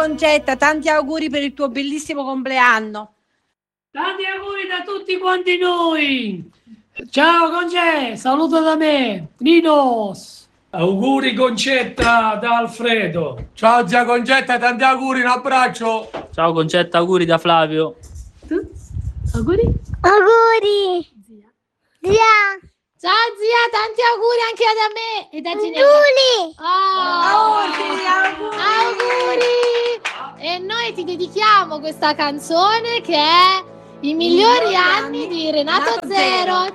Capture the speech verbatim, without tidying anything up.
Concetta, tanti auguri per il tuo bellissimo compleanno. Tanti auguri da tutti quanti noi. Ciao Conce, saluto da me, Ninos. Auguri Concetta da Alfredo. Ciao zia Concetta, tanti auguri, un abbraccio. Ciao Concetta, auguri da Flavio. Tu? Auguri? Auguri. Zia. Zia. Ciao zia, tanti auguri anche da me e da Ginevra. Giuli. Oh, Auguri, auguri. E noi ti dedichiamo questa canzone che è I migliori anni di Renato Zero.